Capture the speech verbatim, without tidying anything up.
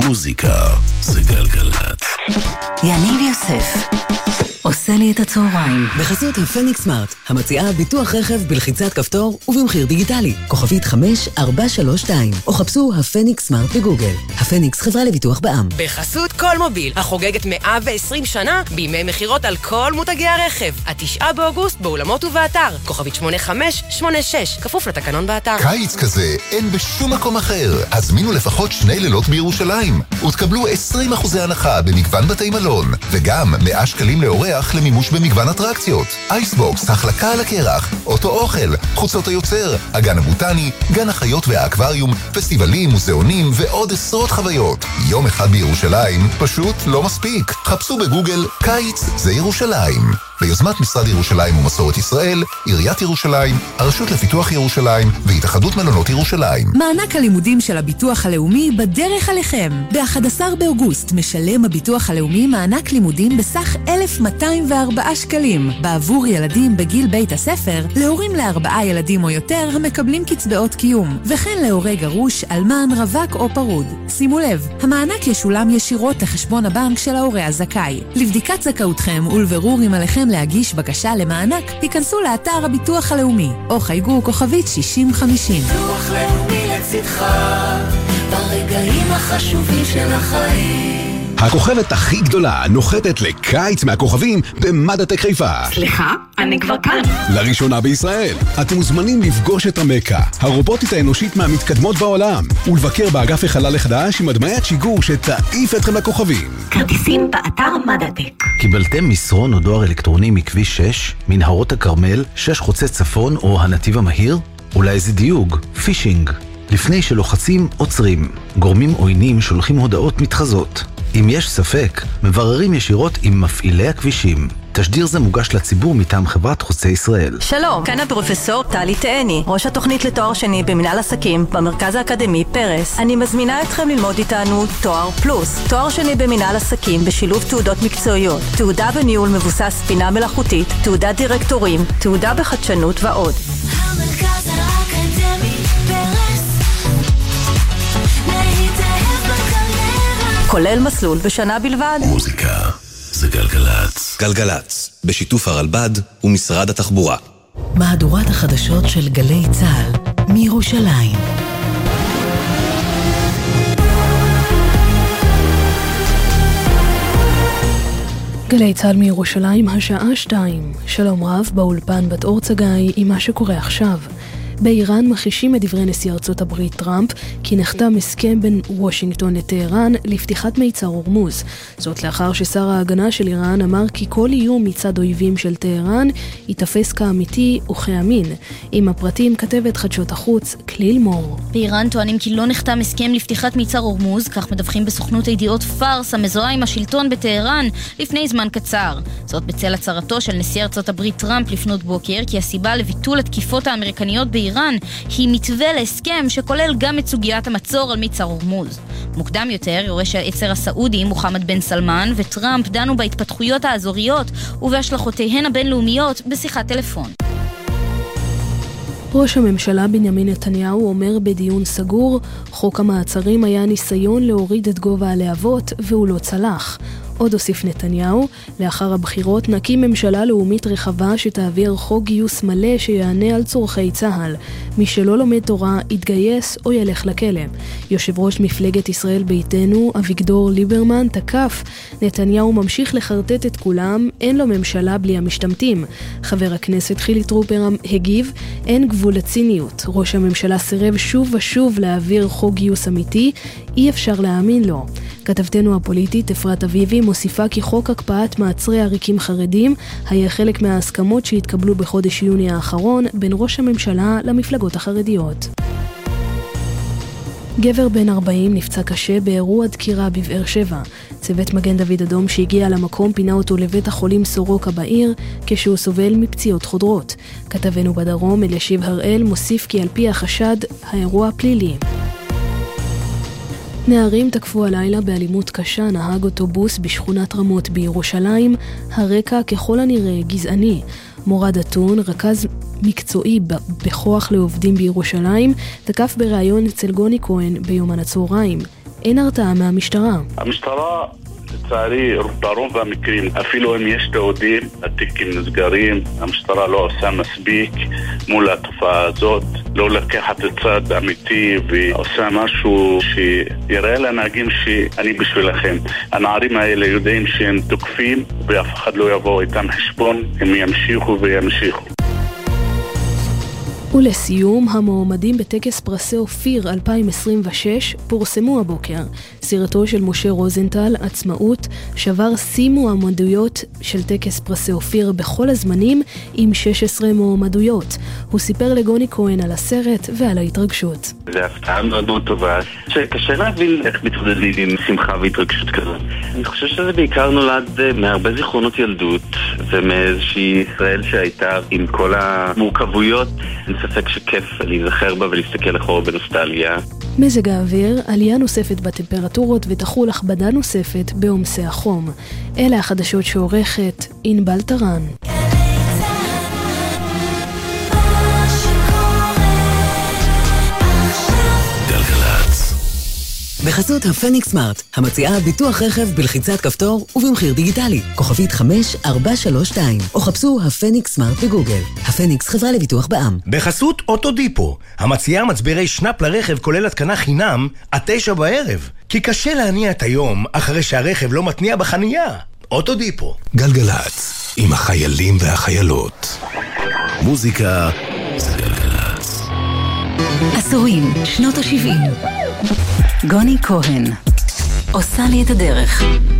מוזיקה זה גלגלת. יניב יוסף עושה לי את הצהריים. בחסות הפניקס סמארט, המציעה ביטוח רכב בלחיצת כפתור ובמחיר דיגיטלי. כוכבית חמש ארבע שלוש שתיים, או חפשו הפניקס סמארט בגוגל. הפניקס חברה לביטוח בע"מ. בחסות כל מוביל, החוגגת מאה ועשרים שנה בימי מחירות על כל מותגי הרכב. התשעה באוגוסט באולמות ובאתר. כוכבית שמונה חמש שמונה שש, כפוף לתקנון באתר. קיץ כזה אין בשום מקום אחר. הזמינו לפחות שני לילות בירושלים ותקבלו עשרים אחוז הנחה במגוון בתי מלון, וגם מאה שקלים לאורח למימוש במגוון אטרקציות. אייסבוקס, החלקה על הקרח, אוטו אוכל, חוצות היוצר, הגן הבוטני, גן החיות והאקווריום, פסטיבלים, מוזיאונים ועוד עשרות חוויות. יום אחד בירושלים פשוט לא מספיק. חפשו בגוגל קיץ זה ירושלים. ביוזמת משרד ירושלים ומסורת ישראל, עיריית ירושלים, הרשות לפיתוח ירושלים והתאחדות מלונות ירושלים. מענק הלימודים של הביטוח הלאומי בדרך עליכם. ב-אחד עשר באוגוסט משלם הביטוח הלאומי מענק לימודים בסך אלף מאתיים וארבעה שקלים בעבור ילדים בגיל בית הספר, להורים לארבעה ילדים או יותר המקבלים קצבאות קיום, וכן להורי גרוש, אלמן, רווק או פרוד. שימו לב, המענק ישולם ישירות לחשבון הבנק של ההורה הזכאי. לבדיקת זכאותכם ולבירור אם עליכם להגיש בקשה למענק, תיכנסו לאתר הביטוח הלאומי, או חייגו כוכבית שישים חמישים. ביטוח לאומי לצדך, ברגעים החשובים של החיים. הכוכבת הכי גדולה נוחתת לקיץ מהכוכבים במדעטק חיפה. סליחה, אני כבר כאן. לראשונה בישראל. אתם מוזמנים לפגוש את המקה, הרובוטית האנושית מהמתקדמות בעולם, ולבקר באגף החלל החדש עם הדמיית שיגור שתעיף אתכם לכוכבים. כרטיסים באתר מדעטק. קיבלתם מסרון או דואר אלקטרוני מכביש שש, מנהרות הכרמל, שש חוצה צפון או הנתיב המהיר? אולי זה דיוג, פישינג. לפני שלוחצים, עוצרים. גורמים עוינים שולחים הודעות מתחזות. אם יש ספק, מבררים ישירות עם מפעילי הכבישים. תשדיר זה מוגש לציבור מטעם חברת חוצה ישראל. שלום, כאן הפרופסור טלי תאני, ראש התוכנית לתואר שני במנהל עסקים במרכז האקדמי פרס. אני מזמינה אתכם ללמוד איתנו תואר פלוס, תואר שני במנהל עסקים בשילוב תעודות מקצועיות, תעודה בניהול מבוסס בינה מלאכותית, תעודת דירקטורים, תעודה בחדשנות ועוד. המרכז האקדמי פרס, כולל מסלול בשנה בלבד. מוזיקה זה גלגלת. גלגלת, בשיתוף הרלב"ד ומשרד התחבורה. מהדורת החדשות של גלי צה"ל מירושלים. גלי צה"ל מירושלים, השעה שתיים. שלום רב, באולפן בת אור צגאי עם מה שקורה עכשיו. באיראן מכחישים את דברי נשיא ארצות הברית טראמפ כי נחתם הסכם בין וושינגטון לטהרן לפתיחת מיצר הורמוז. זאת לאחר ששר ההגנה של איראן אמר כי כל איום מצד אויבים של טהרן ייתפס כאמיתי וכאמין. עם הפרטים כתבת חדשות החוץ כליל מור. באיראן טוענים כי לא נחתם הסכם לפתיחת מיצר הורמוז, כך מדווחים בסוכנות הידיעות פארס המזוהה עם השלטון בטהרן לפני זמן קצר. זאת בצל הצהרתו של נשיא ארצות הברית טראמפ לפנות בוקר כי הסיבה לביטול התקיפות האמריקניות באיראן איראן היא מתווה להסכם שכולל גם את סוגיית המצור על מיצר הורמוז. מוקדם יותר, יורש העצר הסעודי מוחמד בן סלמן וטראמפ דנו בהתפתחויות האזוריות ובהשלכותיהן הבינלאומיות בשיחת טלפון. ראש הממשלה בנימין נתניהו אומר בדיון סגור, חוק המעצרים היה ניסיון להוריד את גובה הלהבות והוא לא צלח. עוד הוסיף נתניהו, לאחר הבחירות נקים ממשלה לאומית רחבה שתעביר חוק גיוס מלא שיענה על צורכי צה"ל. מי שלא לומד תורה יתגייס או ילך לכלא. יושב ראש מפלגת ישראל ביתנו, אביגדור ליברמן, תקף. נתניהו ממשיך לחרטט את כולם, אין לו ממשלה בלי המשתמטים. חבר הכנסת חילי טרופר הגיב, אין גבול לציניות. ראש הממשלה סירב שוב ושוב להעביר חוק גיוס אמיתי, אי אפשר להאמין לו. כתבתנו הפוליטית אפרת אביבי מוסיפה כי חוק הקפאת מעצרי עריקים חרדים היה חלק מההסכמות שהתקבלו בחודש יוני האחרון בין ראש הממשלה למפלגות החרדיות. גבר בן ארבעים נפצע קשה באירוע דקירה בבאר שבע. צוות מגן דוד אדום שהגיע למקום פינה אותו לבית החולים סורוקה בעיר כשהוא סובל מפציעות חודרות. כתבנו בדרום אלישיב הראל מוסיף כי על פי החשד האירוע פלילי. נערים תקפו הלילה באלימות קשה נהג אוטובוס בשכונת רמות בירושלים, הרקע ככל הנראה גזעני. מורד אתון, רכז מקצועי בכוח לעובדים בירושלים, תקף בריאיון אצל גוני כהן ביומן הצהריים. אין הרתעה מהמשטרה. המשטרה לצערי ברוב המקרים, אפילו אם יש תיעודים, התיקים נסגרים, המשטרה לא עושה מספיק מול התופעה הזאת, לא לקחת צד אמיתי ועושה משהו שיראה לנהגים שאני בשבילכם. הנערים האלה יודעים שהם תוקפים ואף אחד לא יבוא איתם חשבון, הם ימשיכו וימשיכו. ולסיום, המועמדים בטקס פרסי אופיר אלפיים עשרים ושש פורסמו הבוקר. סרטו של משה רוזנטל, עצמאות, שבר שיא מועמדויות של טקס פרסי אופיר בכל הזמנים עם שש עשרה מועמדויות. הוא סיפר לגוני כהן על הסרט ועל ההתרגשות. זה הפתעה מאוד מאוד טובה, שקשה להבין איך מתמודדים עם שמחה והתרגשות כזאת. אני חושב שזה בעיקר נולד מהרבה זיכרונות ילדות ומאיזושהי ישראל שהייתה עם כל המורכבויות. אין ספק שכיף להיזכר בה ולהסתכל אחורה בנוסטלגיה. מזג האוויר, עלייה נוספת בטמפרטורות ותחול הכבדה נוספת בעומסי החום. אלה החדשות שעורכת ענבל טרן. בחסות הפניקס סמארט, המציעה ביטוח רכב בלחיצת כפתור ובמחיר דיגיטלי. כוכבית חמש ארבע שלוש שתיים, או חפשו הפניקס סמארט בגוגל. הפניקס חברה לביטוח בע"מ. בחסות אוטודיפו, המציעה מצברי שנאפ לרכב כולל התקנה חינם עד תשע בערב. כי קשה להניע את היום אחרי שהרכב לא מתניע בחנייה. אוטודיפו. גלגלץ, עם החיילים והחיילות. מוזיקה זה גלגלץ. עשורים, שנות ה-שבעים. גוני כהן עושה לי את הדרך.